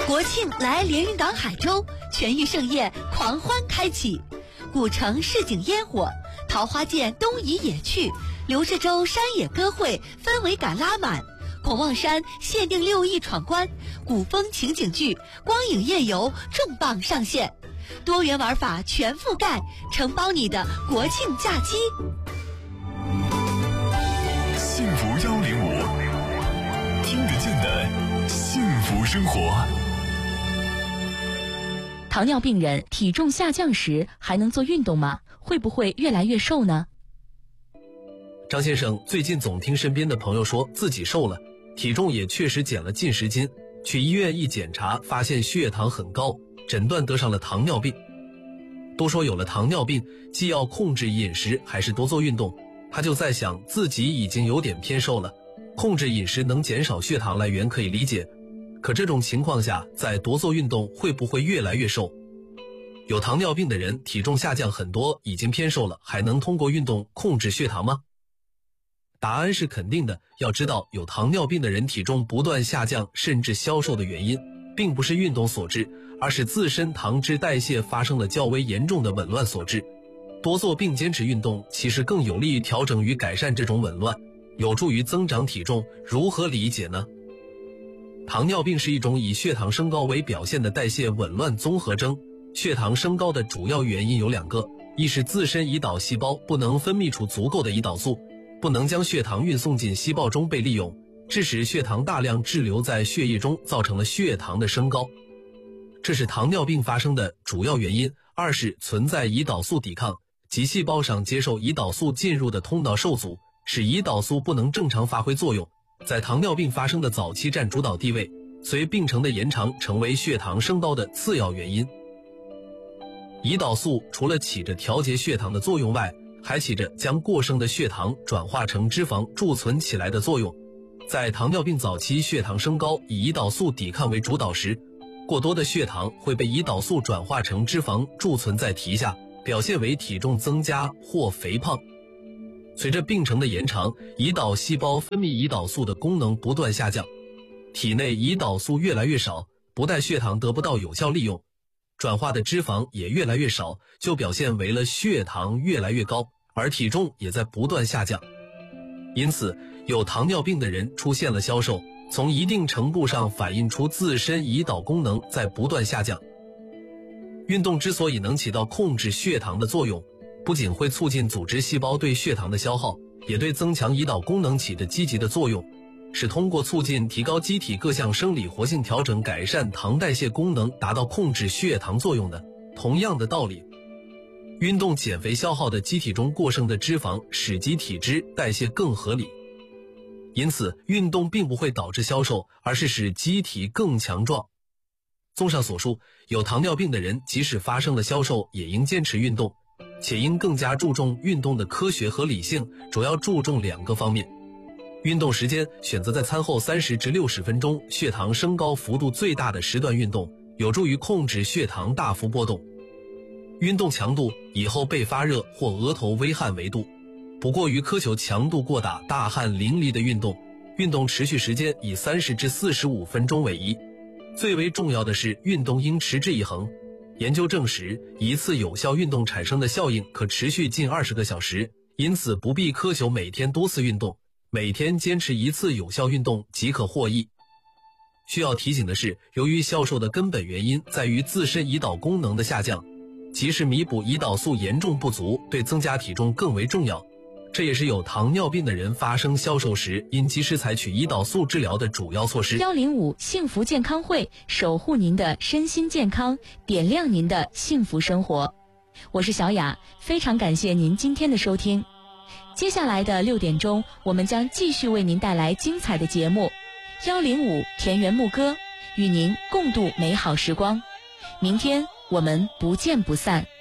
国庆来连云港海州，全域盛宴狂欢开启，古城市井烟火，桃花涧东移野趣，刘氏洲山野歌会氛围感拉满，孔望山限定6亿闯关，古风情景剧、光影夜游重磅上线，多元玩法全覆盖，承包你的国庆假期。 幸福105，听得见的幸福生活。 糖尿病人体重下降时还能做运动吗？会不会越来越瘦呢？ 张先生最近总听身边的朋友说自己瘦了，体重也确实减了近10斤，去医院一检查发现血糖很高，诊断得上了糖尿病。都说有了糖尿病既要控制饮食还是多做运动，他就在想自己已经有点偏瘦了，控制饮食能减少血糖来源可以理解，可这种情况下再多做运动会不会越来越瘦？有糖尿病的人体重下降很多，已经偏瘦了，还能通过运动控制血糖吗？答案是肯定的。要知道，有糖尿病的人体重不断下降甚至消瘦的原因并不是运动所致，而是自身糖脂代谢发生了较为严重的紊乱所致。多做并坚持运动其实更有利于调整与改善这种紊乱，有助于增长体重。如何理解呢？糖尿病是一种以血糖升高为表现的代谢紊乱综合征。血糖升高的主要原因有2个，一是自身胰岛细胞不能分泌出足够的胰岛素，不能将血糖运送进细胞中被利用，致使血糖大量滞留在血液中，造成了血糖的升高，这是糖尿病发生的主要原因。二是存在胰岛素抵抗，即细胞上接受胰岛素进入的通道受阻，使胰岛素不能正常发挥作用，在糖尿病发生的早期占主导地位，随病程的延长成为血糖升高的次要原因。胰岛素除了起着调节血糖的作用外，还起着将过剩的血糖转化成脂肪贮存起来的作用。在糖尿病早期血糖升高以胰岛素抵抗为主导时，过多的血糖会被胰岛素转化成脂肪贮存在蹄下，表现为体重增加或肥胖。随着病程的延长，胰岛细胞分泌胰岛素的功能不断下降，体内胰岛素越来越少，不但血糖得不到有效利用，转化的脂肪也越来越少，就表现为了血糖越来越高，而体重也在不断下降。因此，有糖尿病的人出现了消瘦，从一定程度上反映出自身胰岛功能在不断下降。运动之所以能起到控制血糖的作用，不仅会促进组织细胞对血糖的消耗，也对增强胰岛功能起着积极的作用，是通过促进提高机体各项生理活性调整，改善糖代谢功能，达到控制血糖作用的。同样的道理，运动减肥消耗的机体中过剩的脂肪，使机体脂代谢更合理。因此，运动并不会导致消瘦，而是使机体更强壮。综上所述，有糖尿病的人即使发生了消瘦，也应坚持运动，且应更加注重运动的科学和理性，主要注重2个方面。运动时间选择在餐后30至60分钟，血糖升高幅度最大的时段运动，有助于控制血糖大幅波动。运动强度以后被发热或额头微汗为度，不过于苛求强度过大、大汗淋漓的运动，运动持续时间以30至45分钟为宜。最为重要的是，运动应持之以恒。研究证实，一次有效运动产生的效应可持续近20个小时，因此不必苛求每天多次运动，每天坚持1次有效运动即可获益。需要提醒的是，由于消瘦的根本原因在于自身胰岛功能的下降，及时弥补胰岛素严重不足，对增加体重更为重要。这也是有糖尿病的人发生消瘦时应及时采取胰岛素治疗的主要措施。 105幸福健康会，守护您的身心健康，点亮您的幸福生活。我是小雅，非常感谢您今天的收听。接下来的6点钟，我们将继续为您带来精彩的节目。105田园牧歌，与您共度美好时光。明天我们不见不散。